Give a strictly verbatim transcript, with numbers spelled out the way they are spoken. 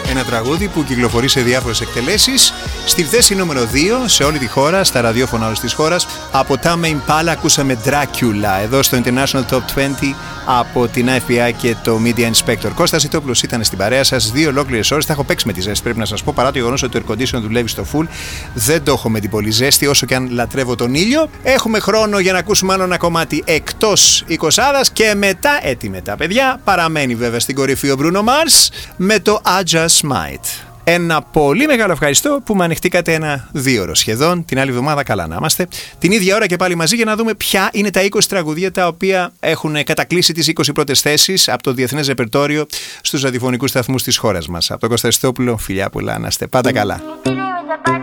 Ένα τραγούδι που κυκλοφορεί σε διάφορες εκτελέσεις. Στη θέση νούμερο δύο σε όλη τη χώρα, στα ραδιόφωνα όλης της χώρας. Από Tame Impala ακούσαμε Dracula. Εδώ στο International Top είκοσι από την F B I και το Media Inspector. Κώστας Ιτόπουλος ήταν στην παρέα σας δύο ολόκληρες ώρες. Τα έχω παίξει με τη ζέστη, πρέπει να σας πω, παρά το γεγονός ότι το air condition δουλεύει στο full. Δεν το έχω με την πολύ ζέστη, όσο και αν λατρεύω τον ήλιο. Έχουμε χρόνο για να ακούσουμε άλλο ένα κομμάτι εκτός εικοσάδας και μετά, έτοιμοι μετά, παιδιά. Παραμένει βέβαια στην κορυφή ο Bruno Mars με το I Just Might. Ένα πολύ μεγάλο ευχαριστώ που με ανοιχτήκατε ένα δύο ώρο σχεδόν. Την άλλη εβδομάδα καλά να είμαστε. Την ίδια ώρα και πάλι μαζί για να δούμε ποια είναι τα είκοσι τραγουδία τα οποία έχουν κατακλείσει τις είκοσι πρώτες θέσεις από το διεθνές ρεπερτόριο στους ραδιοφωνικούς σταθμούς της χώρας μας. Από τον Κώστα Ιτόπουλο, φιλιά πολλά, να είστε πάντα καλά.